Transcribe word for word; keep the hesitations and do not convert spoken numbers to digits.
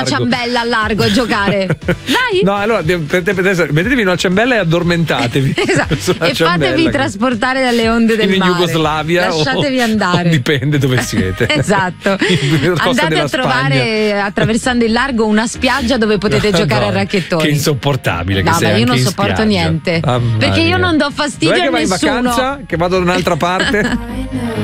largo. ciambella al largo a giocare. Dai. No, allora mettetevi una ciambella e addormentatevi. Esatto. E fatevi trasportare dalle onde del in mare. Jugoslavia. Lasciatevi o, andare. O dipende dove siete. Esatto. Andate a trovare Spagna. attraversando il largo una spiaggia dove potete no, giocare a racchettoni. Che insopportabile. Che no, sei io non in sopporto spiaggia. niente. Ah, perché io non do fastidio Dov'è a che vai nessuno. in vacanza? Che vado da un'altra parte?